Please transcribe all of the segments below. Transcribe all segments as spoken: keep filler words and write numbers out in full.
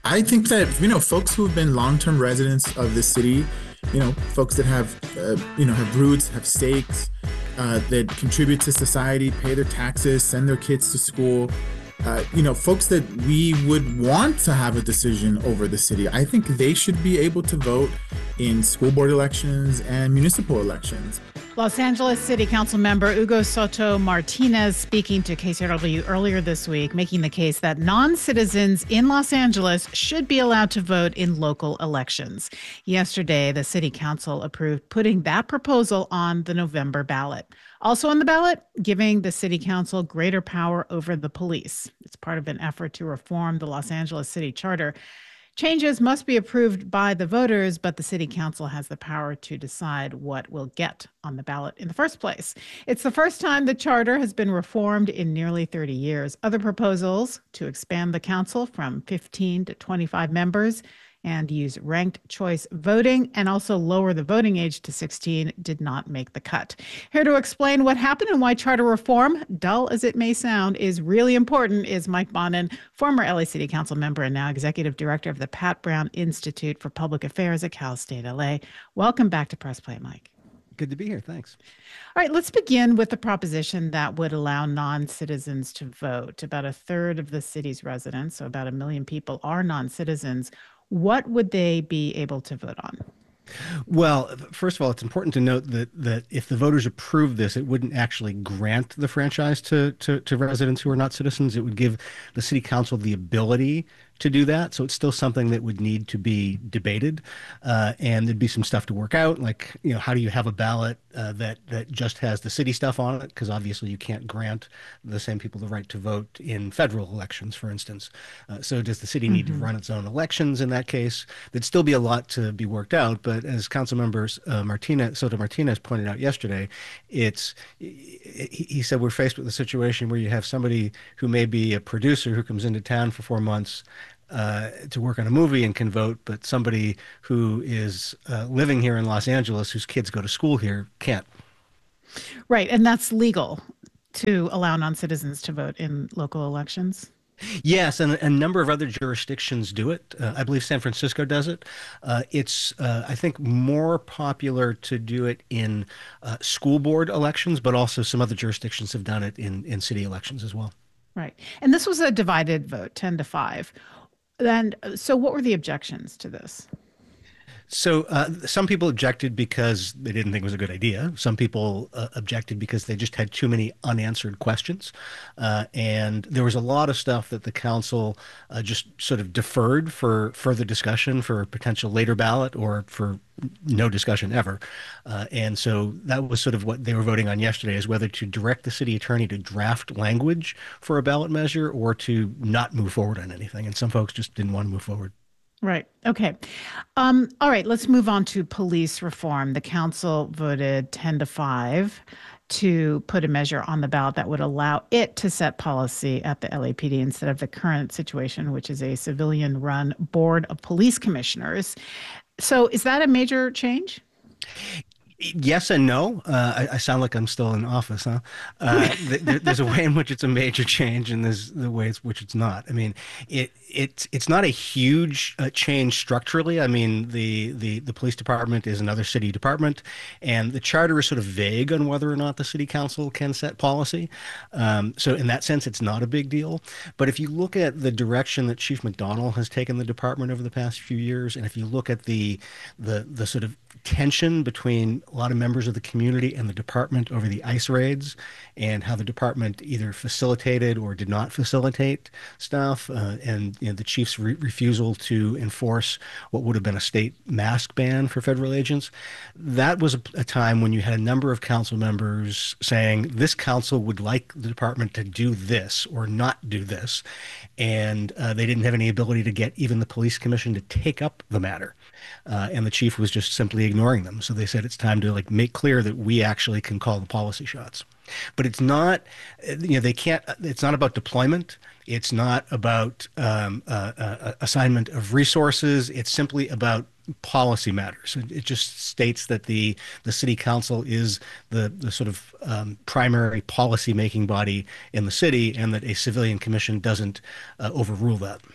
I think that, you know, folks who have been long-term residents of the city, you know, folks that have, uh, you know, have roots, have stakes, uh, that contribute to society, pay their taxes, send their kids to school, uh, you know, folks that we would want to have a decision over the city. I think they should be able to vote in school board elections and municipal elections. Los Angeles City Council member Hugo Soto Martinez speaking to K C R W earlier this week, making the case that non-citizens in Los Angeles should be allowed to vote in local elections. Yesterday, the City Council approved putting that proposal on the November ballot. Also on the ballot, giving the City Council greater power over the police. It's part of an effort to reform the Los Angeles City Charter. Changes must be approved by the voters, but the City Council has the power to decide what will get on the ballot in the first place. It's the first time the charter has been reformed in nearly thirty years. Other proposals to expand the council from fifteen to twenty-five members and use ranked choice voting and also lower the voting age to sixteen did not make the cut. Here to explain what happened and why charter reform, dull as it may sound, is really important is Mike Bonin, former L A City Council member and now executive director of the Pat Brown Institute for Public Affairs at Cal State L A. Welcome back to Press Play, Mike. Good to be here. Thanks. All right, let's begin with the proposition that would allow non-citizens to vote. About a third of the city's residents, so about a million people, are non-citizens. What would they be able to vote on? Well, first of all, it's important to note that that if the voters approve this, it wouldn't actually grant the franchise to, to, to residents who are not citizens. It would give the city council the ability to do that. So it's still something that would need to be debated. Uh, and there'd be some stuff to work out, like, you know, how do you have a ballot uh, that, that just has the city stuff on it? Because obviously you can't grant the same people the right to vote in federal elections, for instance. Uh, so does the city need mm-hmm. to run its own elections in that case? There'd still be a lot to be worked out. But as Council members uh, Martinez, Soto Martinez pointed out yesterday, it's he, he said we're faced with a situation where you have somebody who may be a producer who comes into town for four months Uh, to work on a movie and can vote, but somebody who is uh, living here in Los Angeles, whose kids go to school here, can't. Right, and that's legal to allow non-citizens to vote in local elections? Yes, and a number of other jurisdictions do it. Uh, I believe San Francisco does it. Uh, it's, uh, I think, more popular to do it in uh, school board elections, but also some other jurisdictions have done it in, in city elections as well. Right, and this was a divided vote, ten to five. And so what were the objections to this? So uh, some people objected because they didn't think it was a good idea. Some people uh, objected because they just had too many unanswered questions. Uh, and there was a lot of stuff that the council uh, just sort of deferred for further discussion for a potential later ballot or for no discussion ever. Uh, and so that was sort of what they were voting on yesterday, is whether to direct the city attorney to draft language for a ballot measure or to not move forward on anything. And some folks just didn't want to move forward. Right. Okay. Um, all right. Let's move on to police reform. The council voted ten to five to put a measure on the ballot that would allow it to set policy at the L A P D instead of the current situation, which is a civilian-run board of police commissioners. So is that a major change? Yes and no. Uh, I, I sound like I'm still in office, huh? Uh, th- th- there's a way in which it's a major change, and there's the ways in which it's not. I mean, it it it's not a huge uh, change structurally. I mean, the, the the police department is another city department, and the charter is sort of vague on whether or not the city council can set policy. Um, so in that sense, it's not a big deal. But if you look at the direction that Chief McDonnell has taken the department over the past few years, and if you look at the the the sort of tension between a lot of members of the community and the department over the ICE raids and how the department either facilitated or did not facilitate stuff, uh, and you know, the chief's re- refusal to enforce what would have been a state mask ban for federal agents. That was a, a time when you had a number of council members saying this council would like the department to do this or not do this, and uh, they didn't have any ability to get even the police commission to take up the matter. Uh, and the chief was just simply ignoring them. So they said it's time to like make clear that we actually can call the policy shots. But it's not, you know, they can't, it's not about deployment. It's not about um, uh, uh, assignment of resources. It's simply about policy matters. It, it just states that the the city council is the, the sort of um, primary policy making body in the city, and that a civilian commission doesn't uh, overrule that.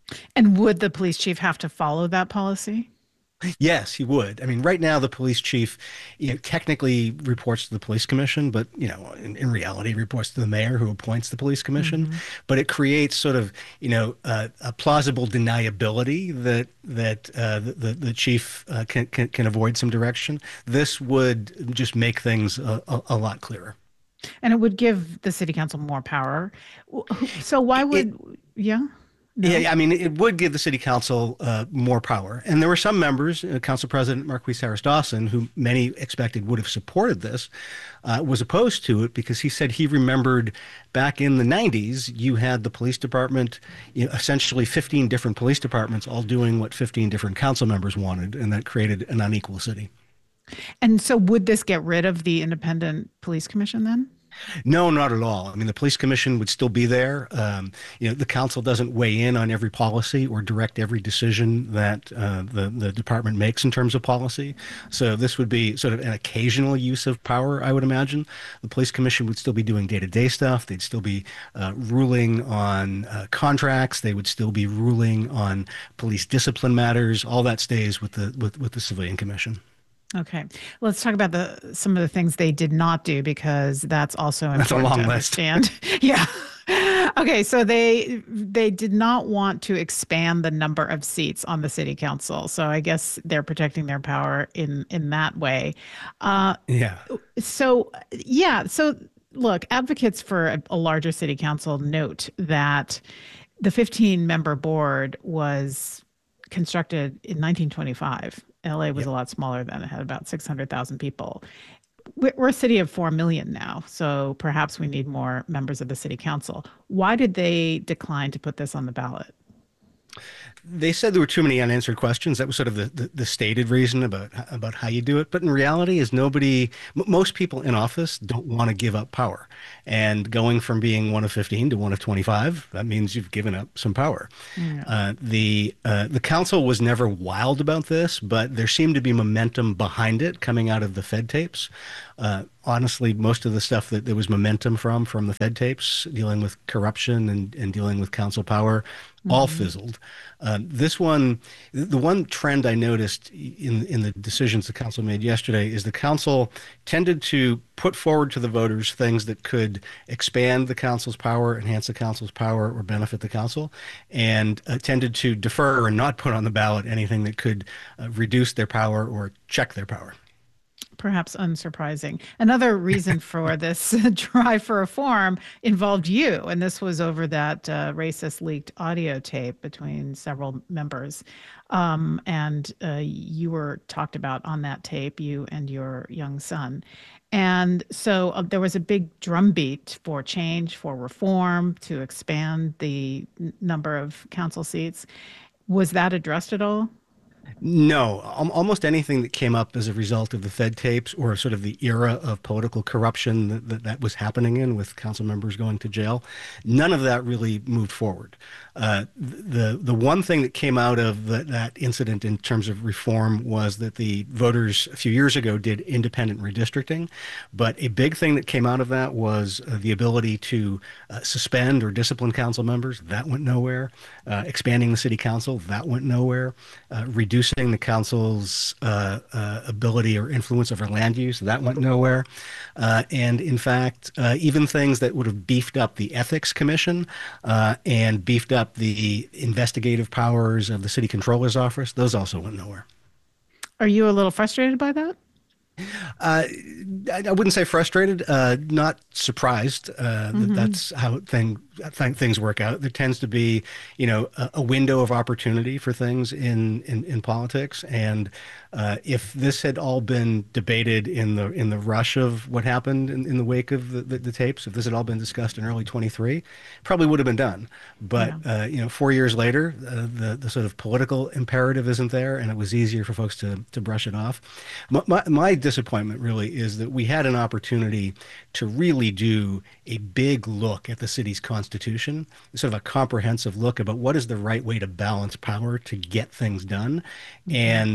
And would the police chief have to follow that policy? Yes, he would. I mean, right now the police chief, you know, technically reports to the police commission, but you know, in, in reality, reports to the mayor who appoints the police commission. Mm-hmm. But it creates sort of, you know, uh, a plausible deniability that that uh, the, the the chief uh, can, can can avoid some direction. This would just make things a, a, a lot clearer. And it would give the city council more power. So why would, it, yeah? No. Yeah, I mean, it would give the city council uh, more power. And there were some members, uh, Council President Marqueece Harris Dawson, who many expected would have supported this, uh, was opposed to it because he said he remembered back in the nineties, you had the police department, you know, essentially fifteen different police departments all doing what fifteen different council members wanted, and that created an unequal city. And so would this get rid of the independent police commission then? No, not at all. I mean, the police commission would still be there. Um, you know, the council doesn't weigh in on every policy or direct every decision that uh, the, the department makes in terms of policy. So this would be sort of an occasional use of power, I would imagine. The police commission would still be doing day-to-day stuff. They'd still be uh, ruling on uh, contracts. They would still be ruling on police discipline matters. All that stays with the with, with the civilian commission. Okay, let's talk about the some of the things they did not do, because that's also important. That's a long to list. Understand. Yeah. Okay, so they they did not want to expand the number of seats on the city council. So I guess they're protecting their power in in that way. Uh, yeah. So yeah. So look, advocates for a, a larger city council note that the fifteen member board was constructed in nineteen twenty-five. L A was yep. a lot smaller then. It had about six hundred thousand people. We're a city of four million now, so perhaps we need more members of the city council. Why did they decline to put this on the ballot? They said there were too many unanswered questions. That was sort of the, the, the stated reason about about how you do it. But in reality, is nobody, m- most people in office don't want to give up power. And going from being one of fifteen to one of twenty-five, that means you've given up some power. Yeah. Uh, the uh, the council was never wild about this, but there seemed to be momentum behind it coming out of the Fed tapes. Uh, honestly, most of the stuff that there was momentum from, from the Fed tapes, dealing with corruption and, and dealing with council power, mm-hmm. all fizzled. Uh, this one, the one trend I noticed in in the decisions the council made yesterday is the council tended to put forward to the voters things that could expand the council's power, enhance the council's power, or benefit the council, and uh, tended to defer and not put on the ballot anything that could uh, reduce their power or check their power. Perhaps unsurprising. Another reason for this drive for reform involved you, and this was over that uh, racist leaked audio tape between several members. Um, and uh, you were talked about on that tape, you and your young son. And so uh, there was a big drumbeat for change, for reform, to expand the n- number of council seats. Was that addressed at all? No, almost anything that came up as a result of the Fed tapes or sort of the era of political corruption that, that, that was happening in with council members going to jail, none of that really moved forward. Uh, the the one thing that came out of the, that incident in terms of reform was that the voters a few years ago did independent redistricting, but a big thing that came out of that was uh, the ability to uh, suspend or discipline council members. That went nowhere. Uh, expanding the city council, that went nowhere. Uh, reducing the council's uh, uh, ability or influence over land use, that went nowhere. Uh, and in fact, uh, even things that would have beefed up the ethics commission uh, and beefed up the investigative powers of the city controller's office, those also went nowhere. Are you a little frustrated by that? Uh, I, I wouldn't say frustrated, uh, not surprised uh, mm-hmm. that that's how thing, th- things work out. There tends to be, you know, a, a window of opportunity for things in, in, in politics. And uh, if this had all been debated in the in the rush of what happened in, in the wake of the, the, the tapes, if this had all been discussed in early twenty-three, probably would have been done. But, yeah. uh, you know, four years later, uh, the, the sort of political imperative isn't there, and it was easier for folks to, to brush it off. My, my, my disappointment really is that we had an opportunity to really do a big look at the city's constitution, sort of a comprehensive look about what is the right way to balance power to get things done. Mm-hmm. And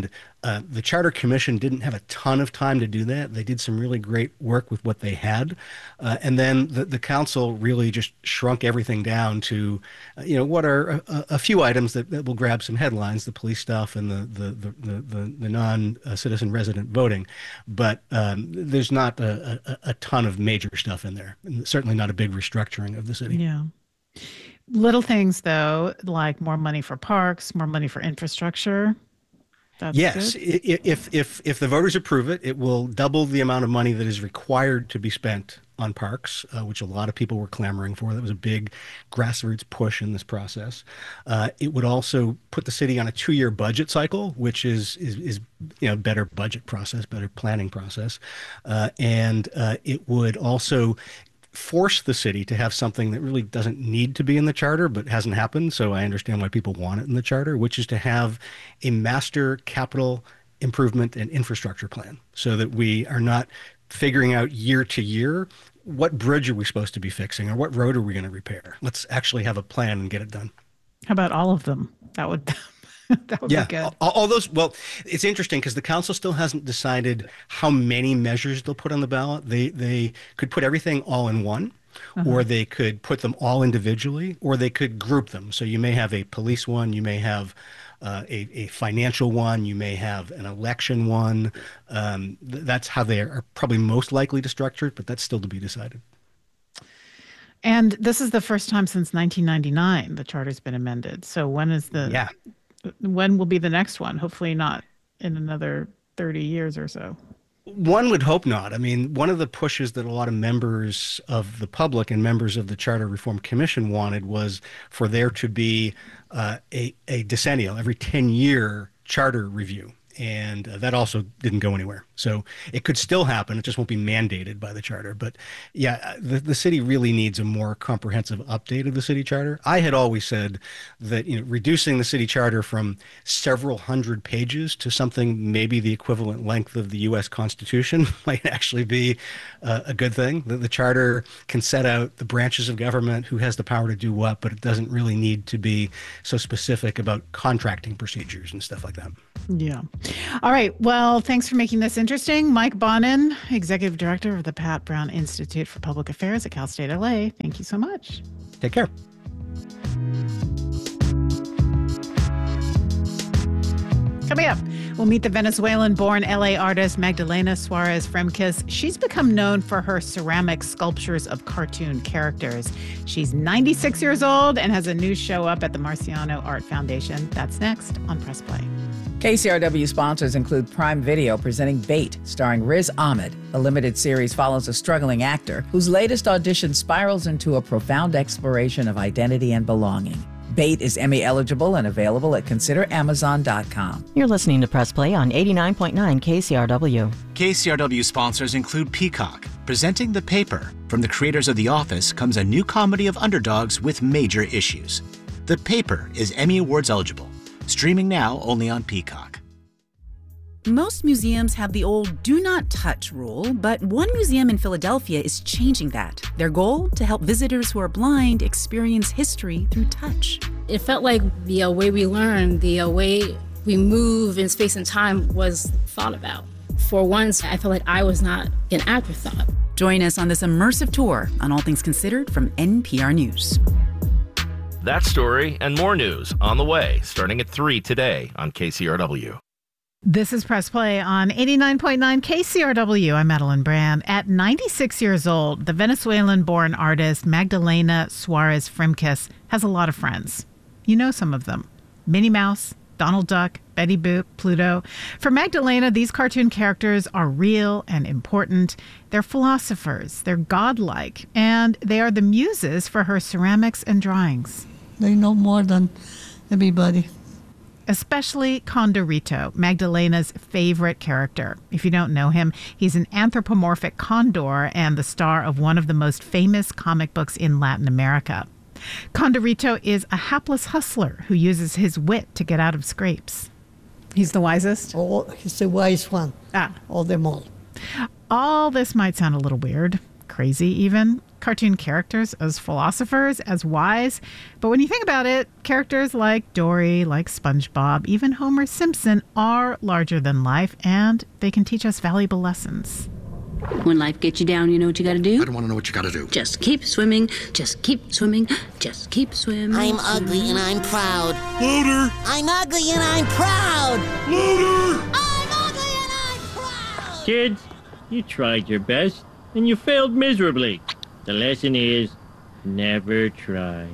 Uh, the Charter Commission didn't have a ton of time to do that. They did some really great work with what they had. Uh, and then the, the council really just shrunk everything down to, uh, you know, what are a, a few items that, that will grab some headlines, the police stuff and the, the, the, the, the, the non-citizen resident voting. But um, there's not a, a, a ton of major stuff in there. And certainly not a big restructuring of the city. Yeah. Little things, though, like more money for parks, more money for infrastructure. That's yes, good. if if if the voters approve it, it will double the amount of money that is required to be spent on parks, uh, which a lot of people were clamoring for. That was a big grassroots push in this process. Uh, it would also put the city on a two-year budget cycle, which is is, is you know better budget process, better planning process, uh, and uh, it would also force the city to have something that really doesn't need to be in the charter, but hasn't happened. So I understand why people want it in the charter, which is to have a master capital improvement and infrastructure plan so that we are not figuring out year to year, what bridge are we supposed to be fixing or what road are we going to repair? Let's actually have a plan and get it done. How about all of them? That would that would yeah, be good. All, all those. Well, it's interesting because the council still hasn't decided how many measures they'll put on the ballot. They they could put everything all in one, uh-huh. or they could put them all individually, or they could group them. So you may have a police one, you may have uh, a, a financial one, you may have an election one. Um, th- that's how they are probably most likely to structure it, but that's still to be decided. And this is the first time since nineteen ninety-nine the charter's been amended. So when is the yeah. when will be the next one? Hopefully not in another thirty years or so. One would hope not. I mean, one of the pushes that a lot of members of the public and members of the Charter Reform Commission wanted was for there to be uh, a, a decennial, every ten-year charter review. And uh, that also didn't go anywhere. So it could still happen. It just won't be mandated by the charter. But yeah, the, the city really needs a more comprehensive update of the city charter. I had always said that, you know, reducing the city charter from several hundred pages to something maybe the equivalent length of the U S Constitution might actually be uh, a good thing. The, the charter can set out the branches of government, who has the power to do what, but it doesn't really need to be so specific about contracting procedures and stuff like that. Yeah. All right. Well, thanks for making this interesting. Mike Bonin, Executive Director of the Pat Brown Institute for Public Affairs at Cal State L A. Thank you so much. Take care. Coming up, we'll meet the Venezuelan-born L A artist Magdalena Suarez Fremkes. She's become known for her ceramic sculptures of cartoon characters. She's ninety-six years old and has a new show up at the Marciano Art Foundation. That's next on Press Play. K C R W sponsors include Prime Video presenting Bait, starring Riz Ahmed. The limited series follows a struggling actor whose latest audition spirals into a profound exploration of identity and belonging. Bait is Emmy eligible and available at consider amazon dot com. You're listening to Press Play on eighty-nine point nine K C R W. K C R W sponsors include Peacock, presenting The Paper. From the creators of The Office comes a new comedy of underdogs with major issues. The Paper is Emmy Awards eligible. Streaming now only on Peacock. Most museums have the old do not touch rule, but one museum in Philadelphia is changing that. Their goal? To help visitors who are blind experience history through touch. It felt like the uh, way we learn, the uh, way we move in space and time was thought about. For once, I felt like I was not an afterthought. Join us on this immersive tour on All Things Considered from N P R News. That story and more news on the way, starting at three today on K C R W. This is Press Play on eighty-nine point nine K C R W. I'm Madeline Brand. At ninety-six years old, the Venezuelan-born artist Magdalena Suarez Fremkes has a lot of friends. You know some of them. Minnie Mouse, Donald Duck, Betty Boop, Pluto. For Magdalena, these cartoon characters are real and important. They're philosophers, they're godlike, and they are the muses for her ceramics and drawings. They know more than everybody. Especially Condorito, Magdalena's favorite character. If you don't know him, he's an anthropomorphic condor and the star of one of the most famous comic books in Latin America. Condorito is a hapless hustler who uses his wit to get out of scrapes. He's the wisest? Oh, he's the wise one. Ah. All them all. All this might sound a little weird, crazy even. cartoon characters as philosophers, as wise. But when you think about it, characters like Dory, like SpongeBob, even Homer Simpson are larger than life, and they can teach us valuable lessons. When life gets you down, you know what you gotta do? I don't want to know what you gotta do. Just keep swimming, just keep swimming, just keep swimming. I'm ugly and I'm proud. Louder! I'm ugly and I'm proud. Louder! I'm ugly and I'm proud. Kids, you tried your best and you failed miserably. The lesson is never try.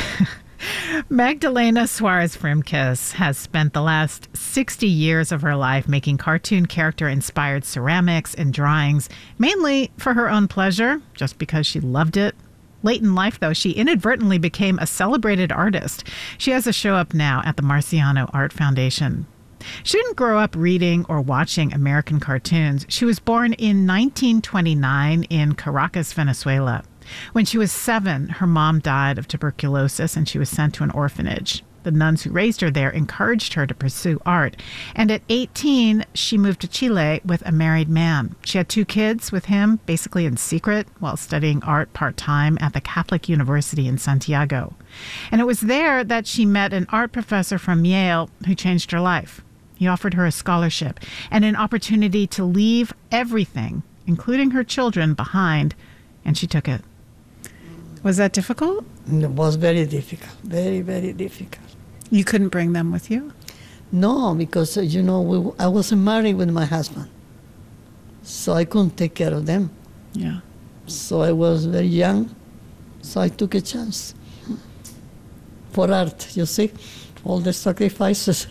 Magdalena Suarez Frimkes has spent the last sixty years of her life making cartoon character-inspired ceramics and drawings, mainly for her own pleasure, just because she loved it. Late in life, though, she inadvertently became a celebrated artist. She has a show up now at the Marciano Art Foundation. She didn't grow up reading or watching American cartoons. She was born in nineteen twenty-nine in Caracas, Venezuela. When she was seven, her mom died of tuberculosis and she was sent to an orphanage. The nuns who raised her there encouraged her to pursue art. And at eighteen, she moved to Chile with a married man. She had two kids with him, basically in secret, while studying art part-time at the Catholic University in Santiago. And it was there that she met an art professor from Yale who changed her life. He offered her a scholarship and an opportunity to leave everything, including her children, behind, and she took it. Was that difficult? It was very difficult, very, very difficult. You couldn't bring them with you? No, because, uh, you know, we, I wasn't married with my husband. So I couldn't take care of them. Yeah. So I was very young, so I took a chance. For art, you see, all the sacrifices.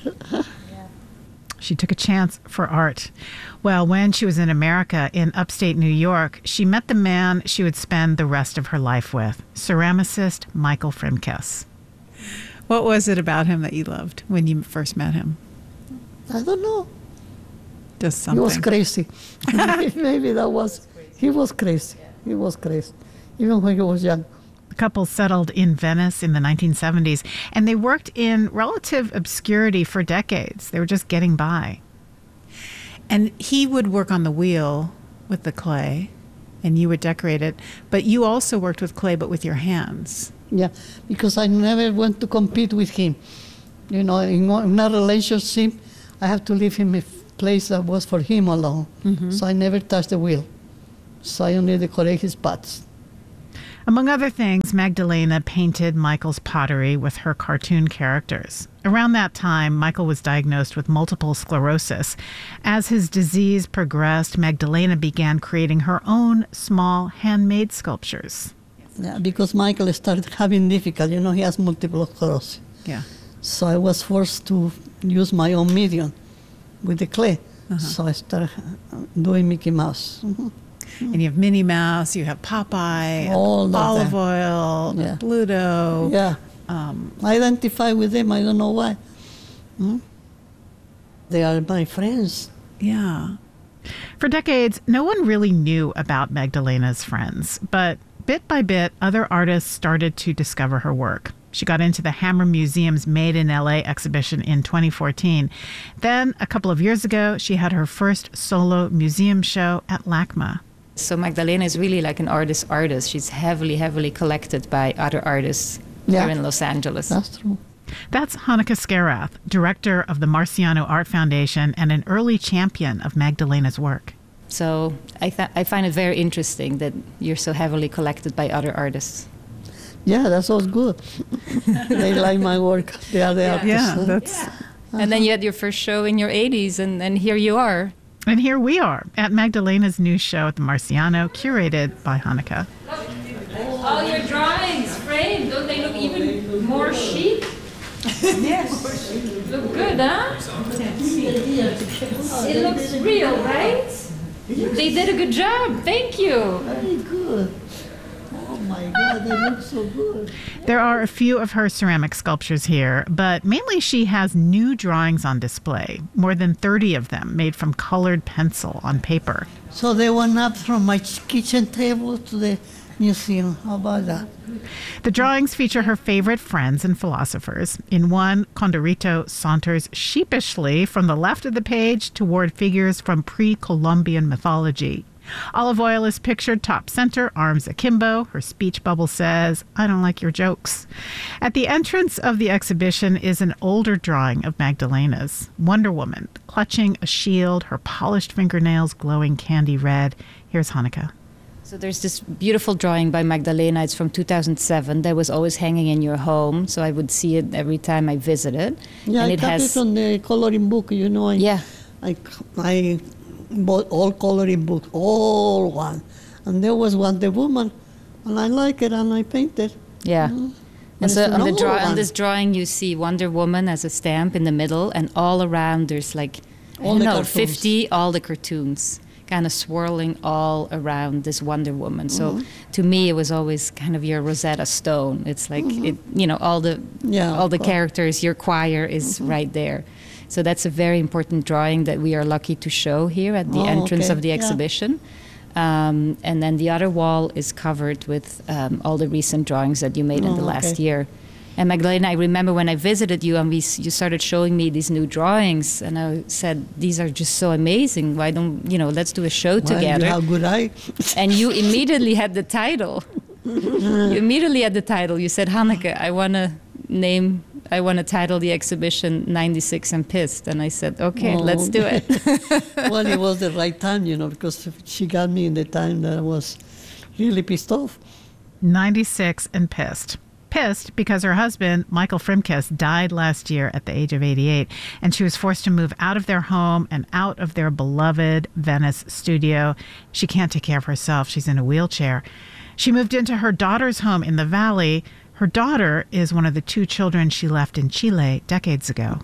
She took a chance for art. Well, when she was in America, in upstate New York, she met the man she would spend the rest of her life with, ceramicist Michael Frimkes. What was it about him that you loved when you first met him? I don't know. Just something. He was crazy. Maybe that was, he was crazy. He was crazy, even when he was young. The couple settled in Venice in the nineteen seventies, and they worked in relative obscurity for decades. They were just getting by. And he would work on the wheel with the clay, and you would decorate it. But you also worked with clay, but with your hands. Yeah, because I never went to compete with him. You know, in a relationship, I have to leave him a place that was for him alone. Mm-hmm. So I never touched the wheel. So I only decorate his pots. Among other things, Magdalena painted Michael's pottery with her cartoon characters. Around that time, Michael was diagnosed with multiple sclerosis. As his disease progressed, Magdalena began creating her own small handmade sculptures. Yeah, because Michael started having difficulty. You know, he has multiple sclerosis. Yeah. So I was forced to use my own medium with the clay. Uh-huh. So I started doing Mickey Mouse. Mm-hmm. And you have Minnie Mouse, you have Popeye, All Olive them. Oil, Yeah. Pluto. Yeah. Um, I identify with them. I don't know why. Hmm? They are my friends. Yeah. For decades, no one really knew about Magdalena's friends, but bit by bit, other artists started to discover her work. She got into the Hammer Museum's Made in L A exhibition in twenty fourteen. Then, a couple of years ago, she had her first solo museum show at LACMA. So Magdalena is really like an artist artist. She's heavily, heavily collected by other artists Yeah. here in Los Angeles. That's true. That's Hanneke Scarath, director of the Marciano Art Foundation and an early champion of Magdalena's work. So I, th- I find it very interesting that you're so heavily collected by other artists. Yeah, that's all good. They like my work. They are the Yeah. artists. Yeah, huh? that's... Uh-huh. And then you had your first show in your eighties, and, and here you are. And here we are at Magdalena's new show at the Marciano, curated by Hanneke. All your drawings framed, don't they look even more chic? Yes. Look good, huh? It looks real, right? They did a good job. Thank you. Very good. Oh my God, they look so good. There are a few of her ceramic sculptures here, but mainly she has new drawings on display, more than thirty of them made from colored pencil on paper. So they went up from my kitchen table to the museum. How about that? The drawings feature her favorite friends and philosophers. In one, Condorito saunters sheepishly from the left of the page toward figures from pre-Columbian mythology. Olive Oyl is pictured top center, arms akimbo. Her speech bubble says, "I don't like your jokes." At the entrance of the exhibition is an older drawing of Magdalena's, Wonder Woman, clutching a shield, her polished fingernails glowing candy red. Here's Hanneke. So there's this beautiful drawing by Magdalena. It's from two thousand seven. That was always hanging in your home, so I would see it every time I visited. Yeah, and I it got has it on the coloring book, you know. I, yeah. I, I bought all coloring books, all one. And there was Wonder Woman, and I like it, and I painted. Yeah. Mm-hmm. And so on, the draw- one. on this drawing, you see Wonder Woman as a stamp in the middle, and all around there's like, I All don't the know, cartoons. fifty, all the cartoons, kind of swirling all around this Wonder Woman. So Mhm. to me, it was always kind of your Rosetta Stone. It's like, Mhm. it, you know, all the Yeah, all the of course. characters, your choir is right there. So that's a very important drawing that we are lucky to show here at the Oh, entrance okay. of the Yeah. exhibition. Um, and then the other wall is covered with um, all the recent drawings that you made in Oh, the last okay. year. And Magdalena, I remember when I visited you and we, s- you started showing me these new drawings, and I said, "These are just so amazing. Why don't you know? Let's do a show Well, together." you have good eye. And you immediately had the title. You immediately had the title. You said, "Hanneke, I want to name. I want to title the exhibition ninety-six and Pissed." And I said, "Okay, Oh. let's do it." Well, it was the right time, you know, because she got me in the time that I was really pissed off. ninety-six and pissed. Pissed because her husband, Michael Frimkes, died last year at the age of eighty-eight, and she was forced to move out of their home and out of their beloved Venice studio. She can't take care of herself. She's in a wheelchair. She moved into her daughter's home in the valley. Her daughter is one of the two children she left in Chile decades ago.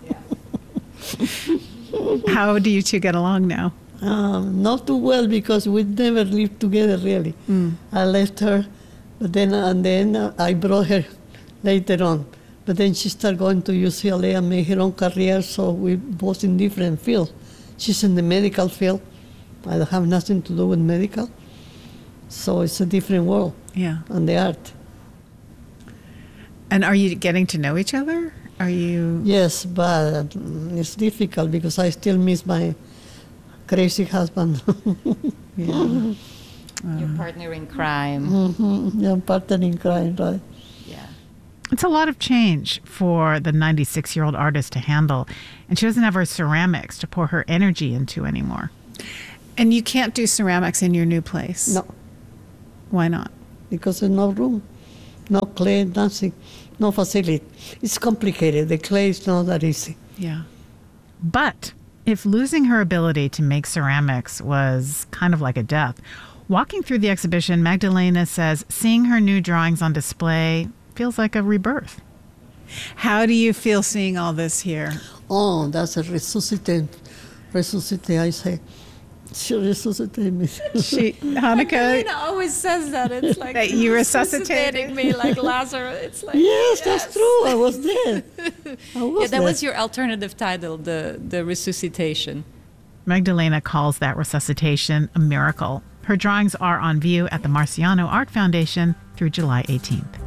How do you two get along now? Um, not too well because we never lived together really. Mm. I left her, but then and then uh, I brought her later on. But then she started going to U C L A and made her own career, so we both in different fields. She's in the medical field. I don't have nothing to do with medical. So it's a different world. Yeah. And the art. And are you getting to know each other? Are you? Yes, but mm, it's difficult because I still miss my crazy husband. Yeah. Your partner in crime. Mm-hmm. Yeah, partner in crime, right? Yeah. It's a lot of change for the ninety-six-year-old artist to handle, and she doesn't have her ceramics to pour her energy into anymore. And you can't do ceramics in your new place? No. Why not? Because there's no room, no clay, nothing, no facility. It's complicated. The clay is not that easy. Yeah. But if losing her ability to make ceramics was kind of like a death, walking through the exhibition, Magdalena says seeing her new drawings on display feels like a rebirth. How do you feel seeing all this here? Oh, that's a resuscitate. Resuscitate, I say. She resuscitated me. She, Hanneke, Magdalena always says that. It's like that you resuscitating resuscitated me like Lazarus. It's like Yes, that's true. I was there. I was yeah, that there. was your alternative title, the the resuscitation. Magdalena calls that resuscitation a miracle. Her drawings are on view at the Marciano Art Foundation through July eighteenth.